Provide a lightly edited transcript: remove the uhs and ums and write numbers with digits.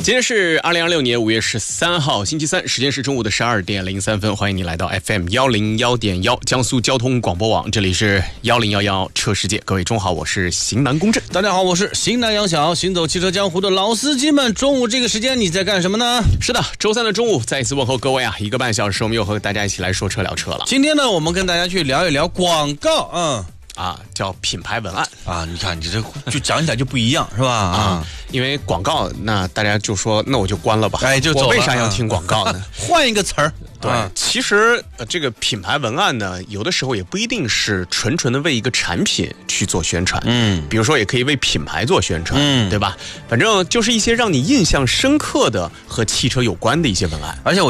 今天是2026年5月13号星期三，时间是中午的12点03分，欢迎你来到 FM101.1 江苏交通广播网，这里是1011车世界。各位中午好，我是型南公正。 大家好，我是型南杨晓，行走汽车江湖的老司机们，中午这个时间你在干什么呢？ 是的，周三的中午再一次问候各位啊，1个半小时我们又和大家一起来说车聊车了。 今天呢，我们跟大家去聊一聊广告， 叫品牌文案啊，你看你这就讲起来就不一样是吧？ 因为广告，那大家就说那我就关了吧， 就走了， 我为啥要听广告呢？ 换一个词儿。 对，其实这个品牌文案呢，有的时候也不一定是纯纯的为一个产品去做宣传，比如说也可以为品牌做宣传，对吧？反正就是一些让你印象深刻的和汽车有关的一些文案。 而且我